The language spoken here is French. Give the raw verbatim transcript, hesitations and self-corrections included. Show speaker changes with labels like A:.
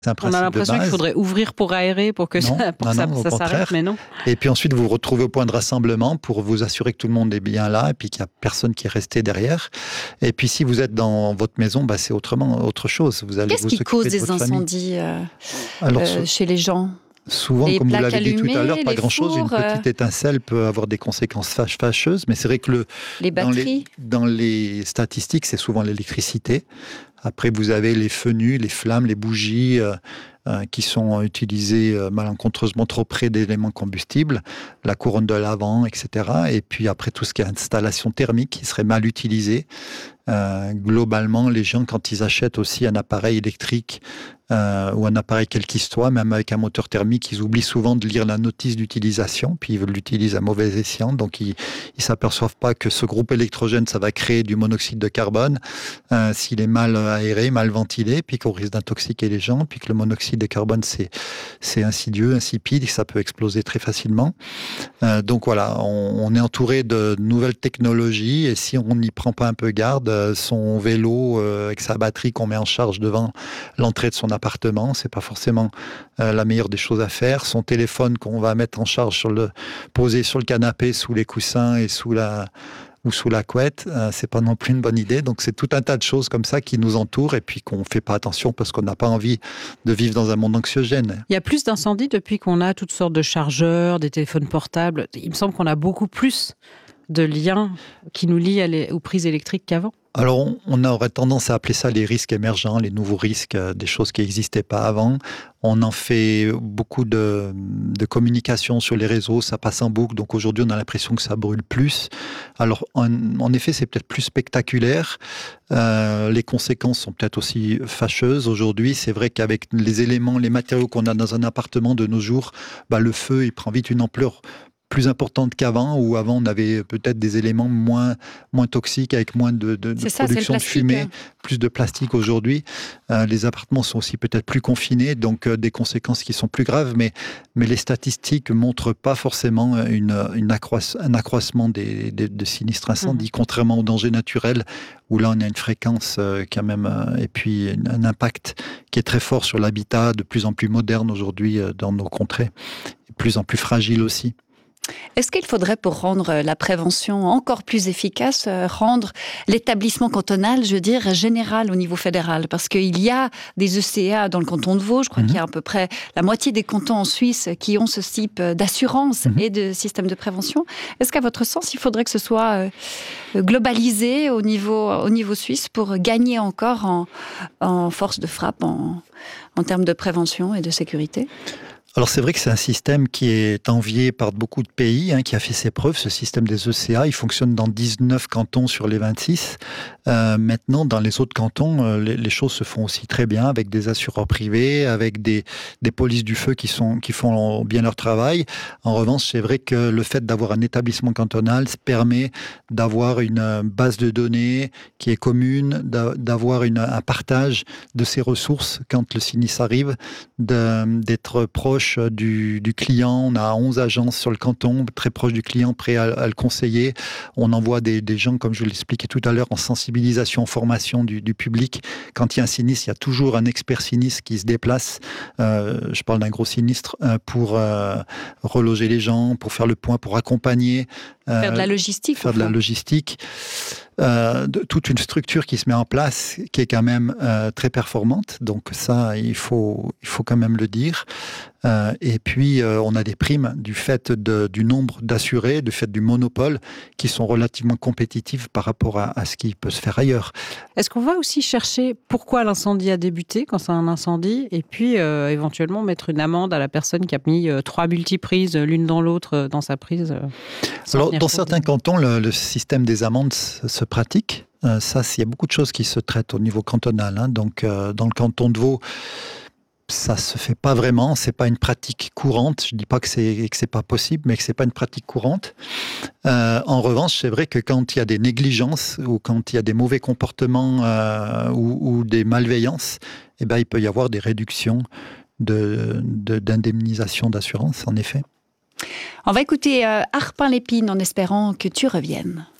A: C'est un
B: On
A: principe
B: a l'impression
A: de base.
B: qu'il faudrait ouvrir pour aérer, pour que
A: non,
B: ça, pour
A: non,
B: que ça,
A: non, au
B: ça
A: contraire.
B: s'arrête, mais non.
A: Et puis ensuite, vous vous retrouvez au point de rassemblement pour vous assurer que tout le monde est bien là et puis qu'il n'y a personne qui est resté derrière. Et puis si vous êtes dans votre maison, bah, c'est autrement autre chose. Vous allez
C: Qu'est-ce
A: vous
C: qui
A: occuper
C: cause
A: de
C: des
A: votre famille.
C: incendies euh,
A: Alors,
C: euh, chez les gens?
A: souvent,
C: les
A: comme vous
C: plaques
A: l'avez dit tout à l'heure,
C: allumées,
A: pas
C: les
A: grand-chose. Une
C: fours, euh,
A: petite étincelle peut avoir des conséquences fâche- fâcheuses, mais c'est vrai que le,
C: les
A: dans, les,
C: batteries?
A: dans les statistiques, c'est souvent l'électricité. Après, vous avez les feux nus, les flammes, les bougies euh, euh, qui sont utilisées euh, malencontreusement trop près d'éléments combustibles, la couronne de l'avant, et cetera. Et puis après, tout ce qui est installation thermique qui serait mal utilisée. Euh, globalement, les gens, quand ils achètent aussi un appareil électrique euh, ou un appareil quel qu'il soit, même avec un moteur thermique, ils oublient souvent de lire la notice d'utilisation, puis ils l'utilisent à mauvais escient, donc ils ne s'aperçoivent pas que ce groupe électrogène, ça va créer du monoxyde de carbone, euh, s'il est mal aéré, mal ventilé, puis qu'on risque d'intoxiquer les gens, puis que le monoxyde de carbone, c'est, c'est insidieux, insipide, et ça peut exploser très facilement. Euh, donc voilà, on, on est entouré de nouvelles technologies, et si on n'y prend pas un peu garde, son vélo euh, avec sa batterie qu'on met en charge devant l'entrée de son appartement, c'est pas forcément euh, la meilleure des choses à faire. Son téléphone qu'on va mettre en charge sur le, posé sur le canapé sous les coussins et sous la ou sous la couette, euh, c'est pas non plus une bonne idée. Donc c'est tout un tas de choses comme ça qui nous entourent et puis qu'on fait pas attention parce qu'on n'a pas envie de vivre dans un monde anxiogène.
B: Il y a plus d'incendies depuis qu'on a toutes sortes de chargeurs, des téléphones portables. Il me semble qu'on a beaucoup plus de liens qui nous lient à les, aux prises électriques qu'avant.
A: Alors, on, on aurait tendance à appeler ça les risques émergents, les nouveaux risques, euh, des choses qui n'existaient pas avant. On en fait beaucoup de, de communication sur les réseaux, ça passe en boucle, donc aujourd'hui on a l'impression que ça brûle plus. Alors, en, en effet, c'est peut-être plus spectaculaire. Euh, les conséquences sont peut-être aussi fâcheuses. Aujourd'hui, c'est vrai qu'avec les éléments, les matériaux qu'on a dans un appartement de nos jours, bah, le feu, il prend vite une ampleur plus importante qu'avant, où avant on avait peut-être des éléments moins, moins toxiques, avec moins de, de, de
C: ça,
A: production de fumée,
C: hein.
A: plus de plastique aujourd'hui. Euh, les appartements sont aussi peut-être plus confinés, donc euh, des conséquences qui sont plus graves, mais, mais les statistiques ne montrent pas forcément une, une accroisse, un accroissement des, des, de sinistres incendies, mmh. contrairement aux dangers naturels, où là on a une fréquence euh, quand même, euh, et puis un impact qui est très fort sur l'habitat, de plus en plus moderne aujourd'hui euh, dans nos contrées, de plus en plus fragile aussi.
C: Est-ce qu'il faudrait, pour rendre la prévention encore plus efficace, rendre l'établissement cantonal, je veux dire, général au niveau fédéral? Parce qu'il y a des E C A dans le canton de Vaud, je crois mmh. qu'il y a à peu près la moitié des cantons en Suisse qui ont ce type d'assurance mmh. et de système de prévention. Est-ce qu'à votre sens, il faudrait que ce soit globalisé au niveau, au niveau suisse pour gagner encore en, en force de frappe, en, en termes de prévention et de sécurité ?
A: Alors c'est vrai que c'est un système qui est envié par beaucoup de pays, hein, qui a fait ses preuves, ce système des E C A. Il fonctionne dans dix-neuf cantons sur les vingt-six. Euh, maintenant, dans les autres cantons, euh, les, les choses se font aussi très bien, avec des assureurs privés, avec des, des polices du feu qui, sont, qui font bien leur travail. En revanche, c'est vrai que le fait d'avoir un établissement cantonal permet d'avoir une base de données qui est commune, d'avoir une, un partage de ces ressources quand le sinistre arrive, de, d'être proche Du, du client. On a onze agences sur le canton, très proches du client, prêts à, à le conseiller. On envoie des, des gens, comme je l'expliquais tout à l'heure, en sensibilisation, en formation du, du public. Quand il y a un sinistre, il y a toujours un expert sinistre qui se déplace. Euh, je parle d'un gros sinistre, euh, pour euh, reloger les gens, pour faire le point, pour accompagner.
C: Euh, faire de la logistique.
A: Faire de la logistique. Euh, de, toute une structure qui se met en place, qui est quand même euh, très performante. Donc ça, il faut, il faut quand même le dire. Euh, et puis, euh, on a des primes du fait de, du nombre d'assurés, du fait du monopole, qui sont relativement compétitives par rapport à, à ce qui peut se faire ailleurs.
B: Est-ce qu'on va aussi chercher pourquoi l'incendie a débuté, quand c'est un incendie, et puis euh, éventuellement mettre une amende à la personne qui a mis euh, trois multiprises l'une dans l'autre euh, dans sa prise euh,
A: Alors, dans certains de... cantons, le, le système des amendes se, se pratique. Euh, ça, il y a beaucoup de choses qui se traitent au niveau cantonal. Hein. Donc, euh, dans le canton de Vaud, ça se fait pas vraiment, c'est pas une pratique courante. Je dis pas que c'est que c'est pas possible, mais que c'est pas une pratique courante. Euh, en revanche, c'est vrai que quand il y a des négligences ou quand il y a des mauvais comportements euh, ou, ou des malveillances, eh ben il peut y avoir des réductions de, de d'indemnisation d'assurance, en effet.
C: On va écouter euh, Harpin Lépine en espérant que tu reviennes.